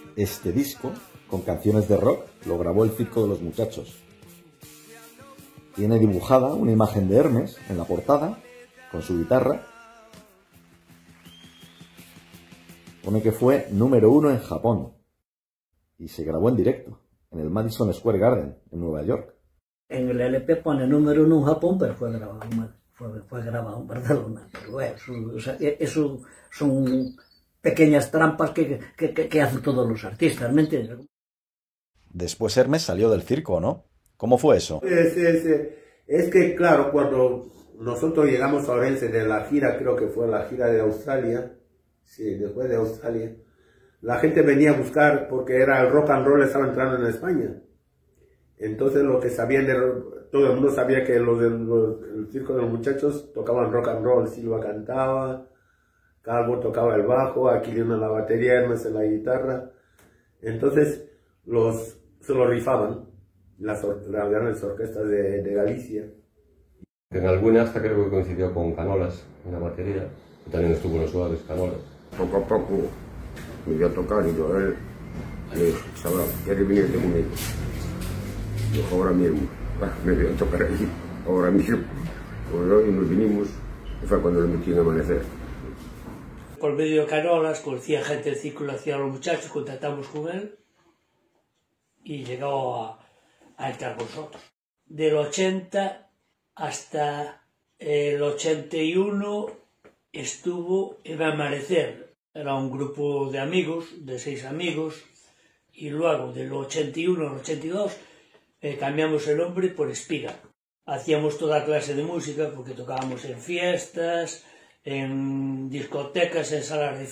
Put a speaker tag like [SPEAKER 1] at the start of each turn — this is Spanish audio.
[SPEAKER 1] Este disco, con canciones de rock, lo grabó el Circo de los Muchachos. Tiene dibujada una imagen de Hermes en la portada, con su guitarra. Pone que fue número 1 en Japón y se grabó en directo, en el Madison Square Garden, en Nueva York.
[SPEAKER 2] En el LP pone número 1 en Japón, pero fue grabado en Barcelona. Pero bueno, eso son pequeñas trampas que hacen todos los artistas, ¿me entiendes?
[SPEAKER 1] Después Hermes salió del circo, ¿no? ¿Cómo fue eso?
[SPEAKER 3] Es que, claro, cuando nosotros llegamos a Orense de la gira, creo que fue la gira de Australia, sí, después de Australia, la gente venía a buscar, porque era el rock and roll, estaba entrando en España. Entonces lo que sabían todo el mundo sabía que el Circo de los Muchachos tocaban rock and roll. Silva cantaba, Calvo tocaba el bajo, Aquilino en la batería, Hermes en la guitarra. Entonces se lo rifaban las grandes orquestas de Galicia.
[SPEAKER 4] En alguna hasta creo que coincidió con Canolas en la batería, que también estuvo en los Suaves, Canolas.
[SPEAKER 5] Poco a poco me dio a tocar y yo él le dije, Sabrán, ¿quieres venirte conmigo? Yo ahora mismo, me voy a tocar ahí, ahora mismo. Pues hoy nos vinimos y fue cuando lo metí en Amanecer.
[SPEAKER 2] Por medio de Canolas, conocía gente del Círculo de los Muchachos, contactamos con él y llegó a entrar con nosotros. Del 80 hasta el 81 estuvo en Amanecer. Era un grupo de amigos, de 6 amigos, y luego del 81 al 82 cambiamos el nombre por Espiga. Hacíamos toda clase de música porque tocábamos en fiestas, en discotecas, en salas de